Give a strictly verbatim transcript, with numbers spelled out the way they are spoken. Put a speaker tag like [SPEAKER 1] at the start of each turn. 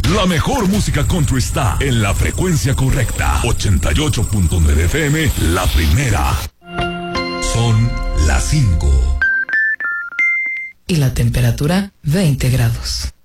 [SPEAKER 1] La mejor música country está en la frecuencia correcta. ochenta y ocho punto nueve F M, la primera. Son las cinco.
[SPEAKER 2] Y la temperatura, veinte grados.